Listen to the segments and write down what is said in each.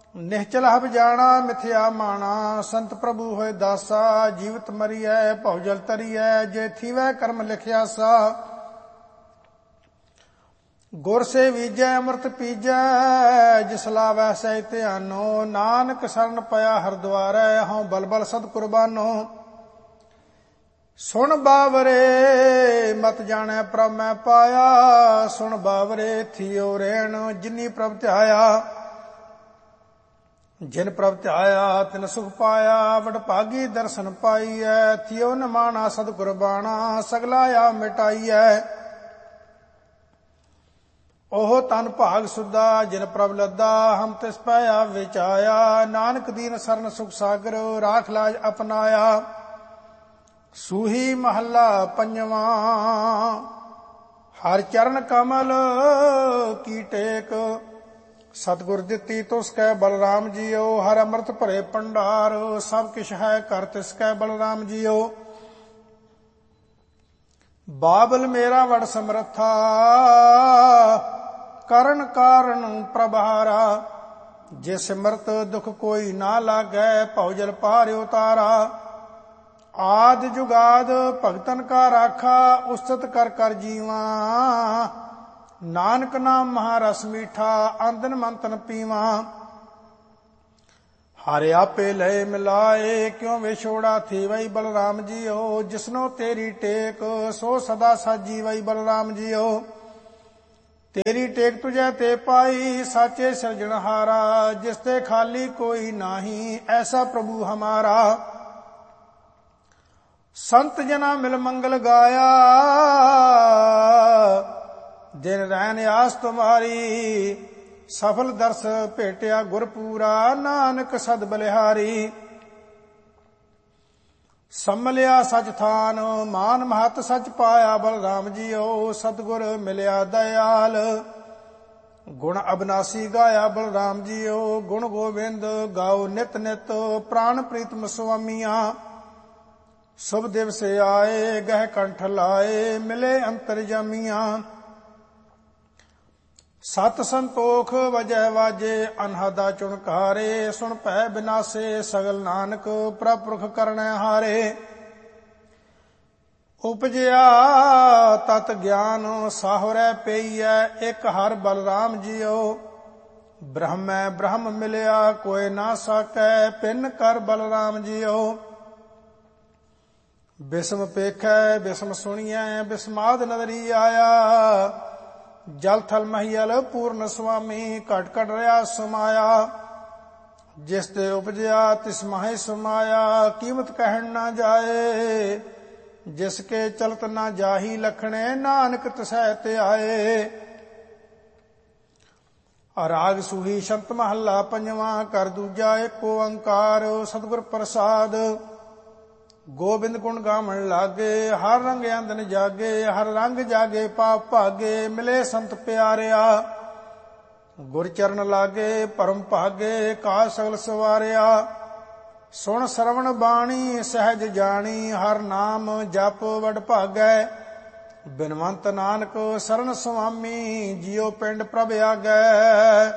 ਨਿਹਚਲ ਹਬ ਜਾਣਾ ਮਿਥਿਆ ਮਾਣਾ। ਸੰਤ ਪ੍ਰਭੂ ਹੋਏ ਦਾਸਾ ਜੀਵਤ ਮਰੀਐ ਭਉ ਜਲ ਤਰੀਐ। ਜੇ ਥੀਵੈ ਕਰਮ ਲਿਖਿਆ ਸਾ ਗੁਰ ਸੇ ਵੀਜੈ ਅੰਮ੍ਰਿਤ ਪੀਜੈ। ਜਿਸ ਲਾਵੈ ਸਹਿ ਧਿਆਨੋ ਨਾਨਕ ਸਰਨ ਪਿਆ ਹਰਦੁਆਰੈ। ਹਉ ਬਲਬਲ ਸਦ ਕੁਰਬਾਨੋ। ਸੁਣ ਬਾਵਰੇ ਮਤ ਜਾਣੈ ਪ੍ਰਭ ਮੈਂ ਪਾਇਆ। ਸੁਣ ਬਾਵਰੇ ਥਿਓ ਰਹਿਣ ਜਿਨੀ ਪ੍ਰਭ ਧਿਆਇਆ। ਜਿਨ ਪ੍ਰਭ ਧਿਆਇਆ ਤਿਨ ਸੁਖ ਪਾਇਆ। ਵਡਭਾਗੀ ਦਰਸ਼ਨ ਪਾਈਐ। ਥਿਓ ਨਿਮਾਣਾ ਸਦ ਕੁਰਬਾਣਾ ਸਗਲਾ ਆ ਮਿਟਾਈਐ। ਉਹ ਤਨ ਭਾਗ ਸੁਦਾ ਜਿਨ ਪ੍ਰਭ ਲੱਦਾ। ਹਮ ਤਿਸ ਪੈ ਆ ਵਿਚਾਇਆ। ਨਾਨਕ ਦੀਨ ਸਰਨ ਸੁਖ ਸਾਗਰ ਰਾਖ ਲਾਜ ਅਪਨਾਇਆ। ਸੂਹੀ ਮਹੱਲਾ ਪੰਜਵਾਂ। ਹਰ ਚਰਨ ਕਮਲ ਕੀ ਟੇਕ। ਸਤਿਗੁਰ ਦਿੱਤੀ ਤੁਸ ਕੈ ਬਲਰਾਮ ਜੀਓ। ਹਰ ਅੰਮ੍ਰਿਤ ਭਰੇ ਭੰਡਾਰ ਸਭ ਕਿਛ ਹੈ ਕਰ ਤਿਸ ਕੈ ਬਲਰਾਮ ਜੀਓ। ਬਾਬਲ ਮੇਰਾ ਵਡ ਸਮਰੱਥਾ ਕਰਨ ਕਾਰਨ ਪ੍ਰਭਾਰਾ। ਜੇ ਸਿਮਰਤ ਦੁਖ ਕੋਈ ਨਾ ਲਾਗੈ ਭਉ ਜਲ ਪਾਰ ਉਤਾਰਾ। ਆਦ ਜੁਗਾਦ ਭਗਤਨ ਕਾ ਰਾਖਾ ਉਸਤਤ ਕਰ ਕਰ ਜੀਵਾ। ਨਾਨਕ ਨਾਮ ਮਹਾਰਸ ਮੀਠਾ ਆਂਦਨ ਮੰਤਨ ਪੀਵਾ। ਹਰਿ ਆਪੇ ਲਏ ਮਿਲਾਏ ਕਿਉ ਵਿਛੋੜਾ ਥੀ ਵਈ ਬਲਰਾਮ ਜੀਓ। ਜਿਸਨੋ ਤੇਰੀ ਟੇਕ ਸੋ ਸਦਾ ਸਾਜੀ ਵਈ ਬਲਰਾਮ ਜੀਓ। ਤੇਰੀ ਟੇਕ ਤੁਝੈ ਤੇ ਪਾਈ ਸਾਚੇ ਸਿਰਜਣਹਾਰਾ। ਜਿਸ ਤੇ ਖਾਲੀ ਕੋਈ ਨਾਹੀ ਐਸਾ ਪ੍ਰਭੂ ਹਮਾਰਾ। ਸੰਤ ਜਨਾ ਮਿਲ ਮੰਗਲ ਗਾਇਆ ਦਿਨ ਰਹਿਨ ਆਸ ਤੁਮਾਰੀ। ਸਫਲ ਦਰਸ ਭੇਟਿਆ ਗੁਰਪੂਰਾ ਨਾਨਕ ਸਦ ਬਲਿਹਾਰੀ। ਸੰਮਲਿਆ ਸਚ ਥਾਨ ਮਾਨ ਮਹਤ ਸਚ ਪਾਇਆ ਬਲਰਾਮ ਜੀਓ। ਸਤਿਗੁਰ ਮਿਲਿਆ ਦਇਆਲ ਗੁਣ ਅਬਨਾਸੀ ਗਾਇਆ ਬਲਰਾਮ ਜੀਓ। ਗੁਣ ਗੋਬਿੰਦ ਗਾਓ ਨਿਤ ਨਿਤ ਪ੍ਰਾਨ ਪ੍ਰੀਤਮ ਸੁਆਮੀਆਂ। ਸੁਭ ਦਿਵਸ ਆਏ ਗਹਿ ਕੰਠ ਲਾਏ ਮਿਲੇ ਅੰਤਰਜਾਮੀਆਂ। ਸਤ ਸੰਤੋਖ ਵਜੈ ਵਾਜੇ ਅਨਹਦਾ ਚੁਣਕਾਰੇ। ਸੁਣ ਭੈ ਬਿਨਾਸੇ ਸਗਲ ਨਾਨਕ ਪ੍ਰਭ ਪੁਰਖ ਕਰਣੈ ਹਾਰੇ। ਉਪਜਿਆ ਤਤ ਗਿਆਨ ਸਾਹੁਰੈ ਪਈਐ ਇਕ ਹਰ ਬਲਰਾਮ ਜੀਓ। ਬ੍ਰਹਮੈ ਬ੍ਰਹਮ ਮਿਲਿਆ ਕੋਇ ਨਾ ਸਾਕੈ ਪਿੰਨ ਕਰ ਬਲਰਾਮ ਜੀਓ। ਬਿਸਮ ਪੇਖੈ ਬਿਸਮ ਸੁਣੀਐ ਬਿਸਮਾਦ ਨਦਰੀ ਆਇਆ। ਜਲ ਥਲ ਮਹੀਲ ਪੂਰਨ ਸੁਆਮੀ ਘਟ ਘਟ ਰਿਆ ਸਮਾਇਆ। ਜਿਸ ਤੇ ਉਪਜਿਆ ਤਿਸ ਮਾਹਿ ਸਮਾਇਆ। ਕੀਮਤ ਕਹਿਣ ਨਾ ਜਾਏ ਜਿਸ ਕੇ ਚਲਤ ਨਾ ਜਾਹੀ ਲਖਣੇ। ਨਾਨਕ ਤਿਸੈ ਤੇ ਆਏ। ਰਾਗ ਸੂਹੀ ਸ਼ੰਤ ਮਹੱਲਾ ਪੰਜਵਾਂ। ਕਰ ਦੂਜਾ ਏਕ ਓੰਕਾਰ ਸਤਿਗੁਰ ਪ੍ਰਸਾਦ। ਗੋਬਿੰਦ ਗੁਣ ਗਾਵਣ ਲਾਗੇ ਹਰ ਰੰਗ ਆਂਦਨ ਜਾਗੇ। ਹਰ ਰੰਗ ਜਾਗੇ ਪਾਪ ਭਾਗੇ ਮਿਲੇ ਸੰਤ ਪਿਆਰਿਆ। ਗੁਰ ਚਰਨ ਲਾਗੇ ਪਰਮ ਭਾਗੇ ਕਾ ਸਗਲ ਸਵਾਰਿਆ। ਸੁਣ ਸਰਵਣ ਬਾਣੀ ਸਹਿਜ ਜਾਣੀ ਹਰ ਨਾਮ ਜਪ ਵਡ ਭਾਗੈ। ਬਿਨਵੰਤ ਨਾਨਕ ਸਰਨ ਸੁਆਮੀ ਜੀਉ ਪਿੰਡ ਪ੍ਰਭ ਆਗੈ।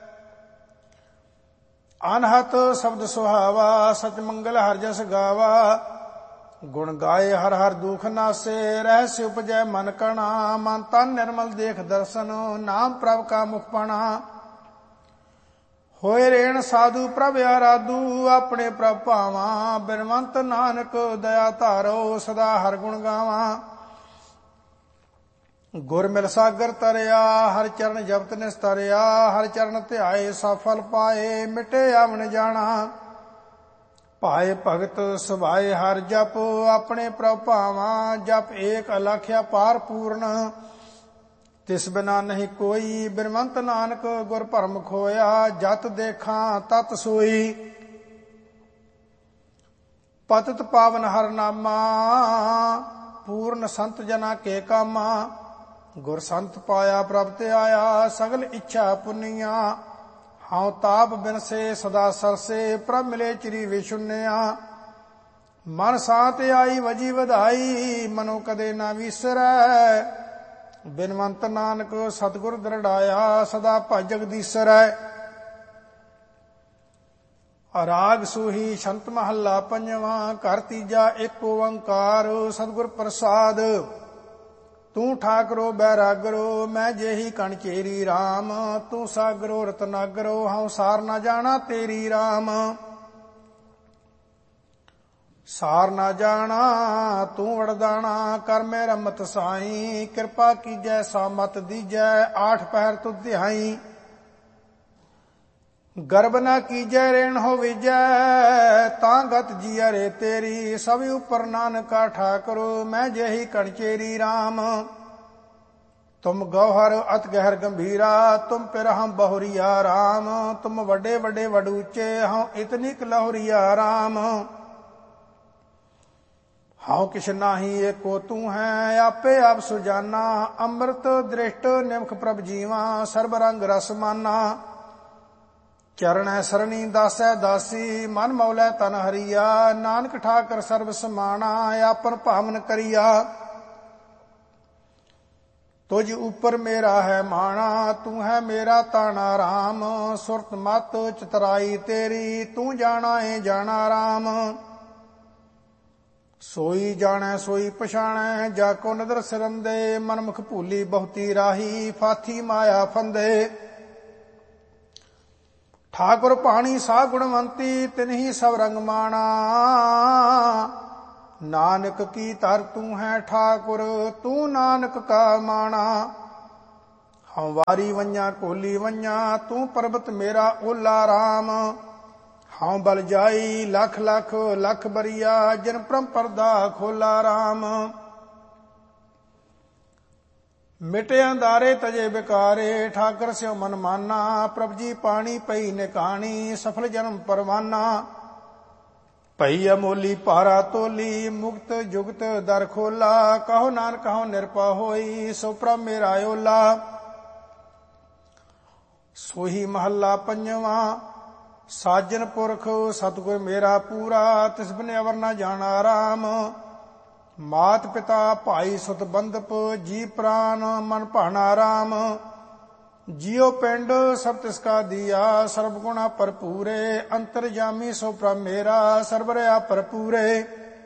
ਅਨਹਤ ਸ਼ਬਦ ਸੁਹਾਵਾ ਸਚ ਮੰਗਲ ਹਰਿ ਜਸ ਗਾਵਾ। ਗੁਣ ਗਾਏ ਹਰ ਹਰ ਦੁਖ ਨਾਸੇ ਰਹਿਸਿ ਉਪਜੈ ਮਨ ਕਣਾ। ਮਨ ਤਨ ਨਿਰਮਲ ਦੇਖ ਦਰਸ਼ਨ ਨਾਮ ਪ੍ਰਭ ਕਾ ਮੁਖ ਪਣਾ। ਹੋਏ ਰੇਣ ਸਾਧੂ ਪ੍ਰਭ ਆਰਾਧੂ ਆਪਣੇ ਪ੍ਰਭ ਭਾਵਾ। ਬਿਨਵੰਤ ਨਾਨਕ ਦਇਆ ਧਾਰੋ ਸਦਾ ਹਰ ਗੁਣ ਗਾਵਾ। ਗੁਰ ਮਿਲ ਸਾਗਰ ਤਰਿਆ ਹਰ ਚਰਨ ਜਪਤ ਨਿਸਤਰਿਆ। ਹਰ ਚਰਨ ਧਿਆਏ ਸਫਲ ਪਾਏ ਮਿਟੇ ਆਵਣ ਜਾਣਾ। ਭਾਏ ਭਗਤ ਸੁਭਾਏ ਹਰ ਜਪ ਆਪਣੇ ਪ੍ਰਭ ਭਾਵਾ। ਜਪ ਏਕ ਅਲਖਿਆ ਪਾਰ ਪੂਰਨ ਤਿਸ ਬਿਨਾ ਨਹੀਂ ਕੋਈ। ਬਿਨਵੰਤ ਨਾਨਕ ਗੁਰ ਭਰਮ ਖੋਇਆ ਜਤ ਦੇਖਾਂ ਤਤ ਸੋਈ। ਪਤਿਤ ਪਾਵਨ ਹਰ ਨਾਮਾ ਪੂਰਨ ਸੰਤ ਜਨਾ ਕੇ ਕਾਮਾ। ਗੁਰ ਸੰਤ ਪਾਇਆ ਪ੍ਰਭ ਤੇ ਆਇਆ ਸਗਲ ਇੱਛਾ ਪੁੰਨੀਆਂ। ਹਉ ਤਾਪ ਬਿਨਸੇ ਸਦਾ ਸਰਸੇ ਪ੍ਰਭ ਮਿਲੇ ਚਿਰੀ ਵਿਸ਼ੁੰਨਿਆ। ਮਨ ਸਾਤ ਆਈ ਵਜੀ ਵਧਾਈ ਮਨੋ ਕਦੇ ਨਾ ਵਿਸਰੈ। ਬਿਨਵੰਤ ਨਾਨਕ ਸਤਿਗੁਰ ਦ੍ਰਿੜਾਇਆ ਸਦਾ ਭਜ ਜਗਦੀਸਰੈ। ਰਾਗ ਸੂਹੀ ਛੰਤ ਮਹੱਲਾ ਪੰਜਵਾਂ। ਘਰ ਤੀਜਾ ਏਕ ਓੰਕਾਰ ਸਤਿਗੁਰ ਪ੍ਰਸਾਦ। ਤੂੰ ਠਾਕਰੋ ਬੈਰਾਗਰੋ ਮੈਂ ਜਿਹੀ ਕਣ ਚੇਰੀ ਰਾਮ। ਤੂੰ ਸਾਗਰੋ ਰਤਨਾਗਰੋ ਹਉ ਸਾਰ ਨਾ ਜਾਣਾ ਤੇਰੀ ਰਾਮ। ਸਾਰ ਨਾ ਜਾਣਾ ਤੂੰ ਵਰਦਾਣਾ ਕਰ ਮੈਂ ਰਮਤ ਸਾਈ। ਕਿਰਪਾ ਕੀਜੈ ਸਾਮਤ ਦੀਜੈ ਆਠ ਪਹਿਰ ਤੁਧ ਧਿਆਈ। ਗਰਬ ਨਾ ਕੀਜੈ ਰੇਣ ਹੋ ਵਿਜੈ ਤਾਂ ਗਤ ਜੀਅ ਰੇ ਤੇਰੀ। ਸਭ ਉਪਰ ਨਾਨਕਾ ਠਾਕੁਰ ਮੈਂ ਜਿਹੀ ਕਣ ਚੇਰੀ ਰਾਮ। ਤੁਮ ਗੌਹਰ ਅਤ ਗਹਿਰ ਗੰਭੀਰਾ ਤੁਮ ਪਿਰ ਹਮ ਬਹੁਰੀਆ ਰਾਮ। ਤੁਮ ਵੱਡੇ ਵੱਡੇ ਵਡ ਉੱਚੇ ਹਉ ਇਤਨੀ ਕਲਹੁਰੀਆ ਰਾਮ। ਹਉ ਕਿਛ ਨਾਹੀ ਏਕੋ ਤੂੰ ਹੈ ਆਪੇ ਆਪ ਸੁਜਾਨਾ। ਅੰਮ੍ਰਿਤ ਦ੍ਰਿਸ਼ਟ ਨਿਮਖ ਪ੍ਰਭ ਜੀਵਾ ਸਰਬ ਰੰਗ ਰਸ ਮਾਨਾ। ਚਰਣੈ ਸਰਣੀ ਦਾਸੈ ਦਾਸੀ ਮਨ ਮੌਲੈ ਤਨ ਹਰੀਆ। ਨਾਨਕ ਠਾਕਰ ਸਰਬ ਸਮਾਣਾ ਆਪਨ ਭਾਵਨ ਕਰੀਆ। ਤੁਝ ਉਪਰ ਮੇਰਾ ਹੈ ਮਾਣਾ ਤੂੰ ਹੈ ਮੇਰਾ ਤਾਣਾ ਰਾਮ। ਸੁਰਤ ਮਤ ਚਤਰਾਈ ਤੇਰੀ ਤੂੰ ਜਾਣਾ ਏ ਜਾਣਾ ਰਾਮ। ਸੋਈ ਜਾਣੈ ਸੋਈ ਪਛਾਣੈ ਜਾ ਕੋ ਨਦਰ ਸਿਰੰਦੇ। ਮਨਮੁਖ ਭੂਲੀ ਬਹੁਤੀ ਰਾਹੀ ਫਾਥੀ ਮਾਇਆ ਫੰਦੇ। ਠਾਕੁਰ ਪਾਣੀ ਸਾ ਗੁਣਵੰਤੀ ਤਿਨਹੀ ਸਭ ਰੰਗ ਮਾਣਾ। ਨਾਨਕ ਕੀ ਧਰ ਤੂੰ ਹੈ ਠਾਕੁਰ ਤੂੰ ਨਾਨਕ ਕਾ ਮਾਣਾ। ਹਉ ਵਾਰੀ ਵੰਜਾ ਕੋਲੀ ਵੰਜਾ ਤੂੰ ਪਰਬਤ ਮੇਰਾ ਓਲਾ ਰਾਮ। ਹਉ ਬਲ ਜਾਈ ਲਖ ਲਖ ਲਖ ਬਰੀਆ ਜਿਨ ਪ੍ਰਮ ਪਰਦਾ ਖੋਲਾ ਰਾਮ। ਮਿਟੇ ਅੰਧਾਰੇ ਤਜੇ ਬਿਕਾਰੇ ਠਾਕਰ ਸਿਉ ਮਨ ਮਾਨਾ। ਪ੍ਰਭ ਜੀ ਪਾਣੀ ਪਈ ਨਿਕਾਣੀ ਸਫਲ ਜਨਮ ਪਰਵਾਨਾ। ਭਈ ਅਮੋਲੀ ਭਾਰਾ ਤੋਲੀ ਮੁਕਤ ਜੁਗਤ ਦਰ ਖੋਲਾ। ਕਹੋ ਨਾਨਕ ਹਉ ਨਿਰਪਾ ਹੋਈ ਸੋ ਪ੍ਰਭ ਮੇਰਾ ਓਲਾ। ਸੋਹੀ ਮਹੱਲਾ ਪੰਜਵਾਂ। ਸਾਜਨ ਪੁਰਖ ਸਤਿਗੁਰ ਮੇਰਾ ਪੂਰਾ ਤਿਸ ਬਿਨ ਅਵਰ ਨਾ ਜਾਣਾ ਰਾਮ। ਮਾਤ ਪਿਤਾ ਭਾਈ ਸੁਤ ਬੰਧਪ ਜੀ ਪ੍ਰਾਨ ਮਨ ਭਾਣਾ ਰਾਮ। ਜਿਉ ਪਿੰਡ ਸਭ ਤਿਸ ਕਾ ਦੀਆ ਸਰਬ ਗੁਣਾ ਭਰਪੂਰੇ। ਅੰਤਰਜਾਮੀ ਸੋ ਪ੍ਰਭ ਮੇਰਾ ਸਰਬ ਰਿਆ ਭਰਪੂਰੇ।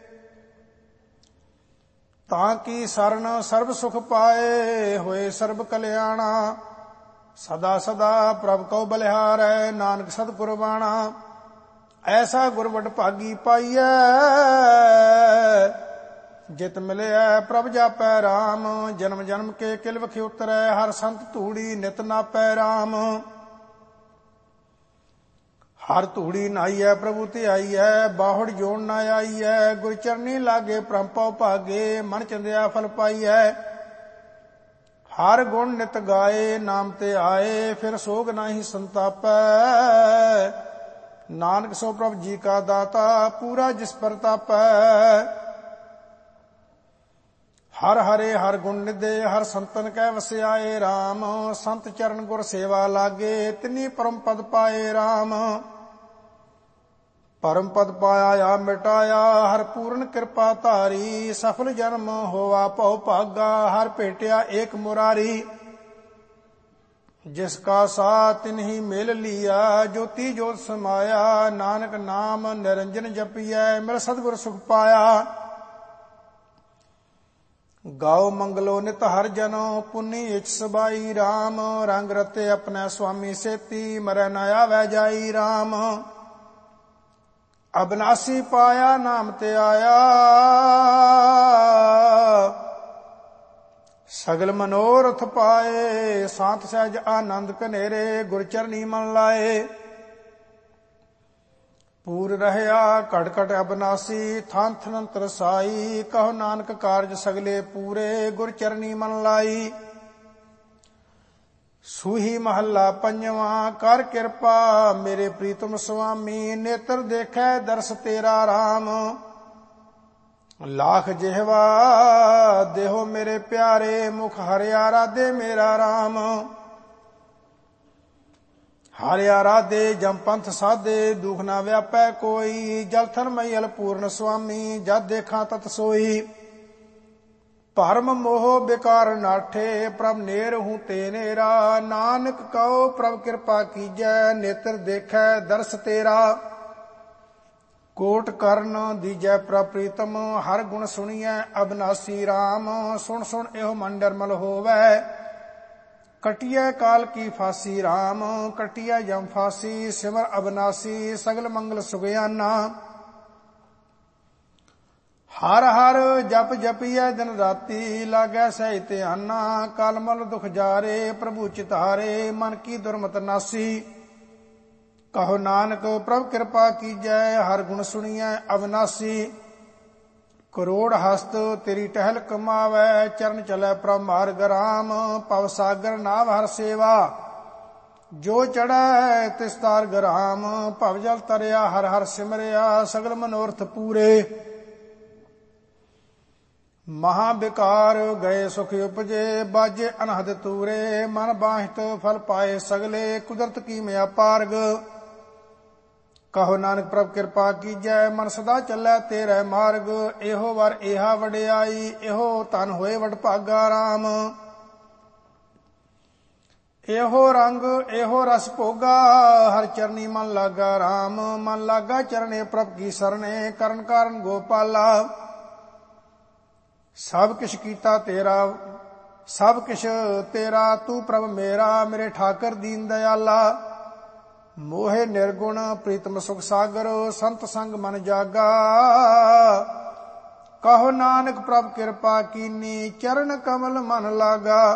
ਤਾਂ ਕੀ ਸਰਨ ਸਰਬ ਸੁਖ ਪਾਏ ਹੋਏ ਸਰਬ ਕਲਿਆਣਾ। ਸਦਾ ਸਦਾ ਪ੍ਰਭ ਕਉ ਬਲਿਹਾਰੈ ਨਾਨਕ ਸਤਿਗੁਰ ਬਾਣਾ। ਐਸਾ ਗੁਰ ਵਡ ਭਾਗੀ ਪਾਈਐ ਜਿਤ ਮਿਲਿਆ ਪ੍ਰਭ ਜਾਪੈ ਰਾਮ। ਜਨਮ ਜਨਮ ਕੇ ਕਿਲ ਵਖਿ ਉਤਰੈ ਹਰ ਸੰਤ ਧੂੜੀ ਨਿਤ ਨਾਪੈ ਰਾਮ। ਹਰ ਧੂੜੀ ਨਾਈਐ ਪ੍ਰਭੂ ਧਿਆਈਐ ਬਾਹੁੜ ਜੋੜ ਨਾ ਆਈਐ। ਗੁਰ ਚਰਨੀ ਲਾਗੇ ਪ੍ਰਭ ਪਉ ਭਾਗੇ ਮਨ ਚੰਦਿਆ ਫਲ ਪਾਈਐ। ਹਰ ਗੁਣ ਨਿਤ ਗਾਏ ਨਾਮ ਤੇ ਆਏ ਫਿਰ ਸੋਗ ਨਾਹੀ ਸੰਤਾਪੈ। ਨਾਨਕ ਸੋ ਪ੍ਰਭ ਜੀ ਕਾ ਦਾਤਾ ਪੂਰਾ ਜਿਸ ਪ੍ਰਤਾਪੈ। ਹਰ ਹਰੇ ਹਰ ਗੁਣ ਨਿਦੇ ਹਰ ਸੰਤਨ ਕੈ ਵਸਿਆਏ ਰਾਮ। ਸੰਤ ਚਰਨ ਗੁਰ ਸੇਵਾ ਲਾਗੇ ਤਿਨੀ ਪਰਮ ਪਦ ਪਾਏ ਰਾਮ। ਪਰਮ ਪਦ ਪਾਇਆ ਆ ਮਿਟਾਇਆ ਹਰ ਪੂਰਨ ਕਿਰਪਾ ਧਾਰੀ। ਸਫਲ ਜਨਮ ਹੋਵਾ ਭਉ ਭਾਗਾ ਹਰ ਭੇਟਿਆ ਏਕ ਮੁਰਾਰੀ। ਜਿਸ ਕਾ ਸਾ ਤਿਨਹੀ ਮਿਲ ਲੀਆ ਜੋਤੀ ਜੋਤ ਸਮਾਇਆ। ਨਾਨਕ ਨਾਮ ਨਿਰੰਜਨ ਜਪੀਐ ਮਿਲ ਸਤਿਗੁਰ ਸੁਖ ਪਾਇਆ। ਗਾਓ ਮੰਗਲੋ ਨਿਤ ਹਰ ਜਨੋ ਪੁੰਨੀ ਇਚ ਸਬਾਈ ਰਾਮ। ਰੰਗ ਰਤੇ ਆਪਣੇ ਸੁਆਮੀ ਸੇਤੀ ਮਰੈ ਨਾ ਆਵੈ ਜਾਈ ਰਾਮ। ਅਬਨਾਸੀ ਪਾਇਆ ਨਾਮ ਤੇ ਆਇਆ ਸਗਲ ਮਨੋਰਥ ਪਾਏ। ਸਾਂਤ ਸਹਿਜ ਆਨੰਦ ਕਨੇਰੇ ਗੁਰ ਚਰਨੀ ਮਨ ਲਾਏ। ਪੂਰ ਰਹਿਆ ਘਟ ਘਟ ਅਬਨਾਸੀ ਥਾਨ ਥਨ ਤਰਸਾਈ। ਕਹੋ ਨਾਨਕ ਕਾਰਜ ਸਗਲੇ ਪੂਰੇ ਗੁਰ ਚਰਨੀ ਮਨ ਲਾਈ। ਸੂਹੀ ਮਹੱਲਾ ਪੰਜਵਾਂ। ਕਰ ਕਿਰਪਾ ਮੇਰੇ ਪ੍ਰੀਤਮ ਸੁਆਮੀ ਨੇਤਰ ਦੇਖੈ ਦਰਸ ਤੇਰਾ ਰਾਮ। ਲਾਖ ਜਿਹਵਾ ਦੇਹੋ ਮੇਰੇ ਪਿਆਰੇ ਮੁਖ ਹਰਿਆ ਰਾਧੇ ਮੇਰਾ ਰਾਮ। ਹਰਿਆ ਰਾਧੇ ਜਮ ਪੰਥ ਸਾਧੇ ਦੁਖ ਨਾ ਵਿਆਪੈ ਕੋਈ। ਜਲ ਥਨ ਮਈਲ ਪੂਰਨ ਸੁਆਮੀ ਜਦ ਦੇਖਾਂ ਤਤ ਸੋਈ। ਭਰਮ ਮੋਹ ਬਿਕਾਰ ਨਾਠੇ ਪ੍ਰਭ ਨੇਰ ਹੂੰ ਤੇ ਨੇਰਾ। ਨਾਨਕ ਕਉ ਪ੍ਰਭ ਕਿਰਪਾ ਕੀਜੈ ਨੇਤਰ ਦੇਖੈ ਦਰਸ ਤੇਰਾ। ਕੋਟ ਕਰਨ ਦੀਜੈ ਪ੍ਰਪ੍ਰੀਤਮ ਹਰ ਗੁਣ ਸੁਣੀਐ ਅਬਨਾਸੀ ਰਾਮ। ਸੁਣ ਸੁਣ ਇਹੋ ਮਨ ਨਿਰਮਲ ਹੋਵੈ ਕਟਿਐ ਕਾਲ ਕੀ ਫਾਸੀ ਰਾਮ। ਕਟਿਐ ਜਮ ਫਾਸੀ ਸਿਮਰ ਅਬਨਾਸੀ ਸਗਲ ਮੰਗਲ ਸੁਗਿਆਨਾ। ਹਰ ਹਰ ਜਪ ਜਪੀਐ ਦਿਨ ਰਾਤੀ ਲਾਗੈ ਸਹਿ ਧਿਆਨਾ। ਕਲਮਲ ਦੁਖ ਜਾਰੇ ਪ੍ਰਭੂ ਚਿਤਾਰੇ ਮਨ ਕੀ ਦੁਰਮਤ ਨਾਸੀ। ਕਹੋ ਨਾਨਕ ਪ੍ਰਭ ਕਿਰਪਾ ਕੀਜੈ ਹਰ ਗੁਣ ਸੁਣੀਐ ਅਬਨਾਸੀ। ਕਰੋੜ ਹਸਤ ਤੇਰੀ ਟਹਿਲ ਕਮਾਵੈ ਚਰਨ ਚਲੈ ਪ੍ਰਭ ਮਾਰਗ ਰਾਮ। ਭਵ ਸਾਗਰ ਨਾਵ ਹਰ ਸੇਵਾ ਜੋ ਚੜੈ ਤਿਸ ਤਾਰਗ ਰਾਮ। ਭਵ ਜਲ ਤਰਿਆ ਹਰ ਹਰ ਸਿਮਰਿਆ ਸਗਲ ਮਨੋਰਥ ਪੂਰੇ। ਮਹਾ ਬਿਕਾਰ ਗਏ ਸੁਖ ਉਪਜੇ ਬਾਜੇ ਅਨਹਦ ਤੂਰੇ। ਮਨ ਬਾਹਿਤ ਫਲ ਪਾਏ ਸਗਲੇ ਕੁਦਰਤ ਕੀ ਮਿਆ ਪਾਰਗ। ਕਹੋ ਨਾਨਕ ਪ੍ਰਭ ਕਿਰਪਾ ਕੀਜੈ ਮਨ ਸਦਾ ਚੱਲੈ ਤੇਰੇ ਮਾਰਗ। ਇਹੋ ਵਰ ਏਹਾ ਵਡਿਆਈ ਇਹੋ ਧਨ ਹੋਏ ਵਡ ਭਾਗਾ ਰਾਮ। ਇਹੋ ਰੰਗ ਇਹੋ ਰਸ ਭੋਗਾ ਹਰ ਚਰਨੀ ਮਨ ਲਾਗਾ ਰਾਮ। ਮਨ ਲਾਗਾ ਚਰਨੇ ਪ੍ਰਭ ਕੀ ਸਰਣੇ ਕਰਨ ਕਾਰਨ ਗੋਪਾਲਾ। ਸਭ ਕਿਛ ਕੀਤਾ ਤੇਰਾ ਸਭ ਕਿਛ ਤੇਰਾ ਤੂੰ ਪ੍ਰਭ ਮੇਰਾ। ਮੇਰੇ ਠਾਕਰ ਦੀਨ ਦਇਆਲਾ। ਮੋਹਿ ਨਿਰਗੁਣ ਪ੍ਰੀਤਮ ਸੁਖ ਸਾਗਰ ਸੰਤ ਸੰਗ ਮਨ ਜਾਗਾ। ਕਹੋ ਨਾਨਕ ਪ੍ਰਭ ਕਿਰਪਾ ਕੀਨੀ ਚਰਨ ਕਮਲ ਮਨ ਲਾਗਾ।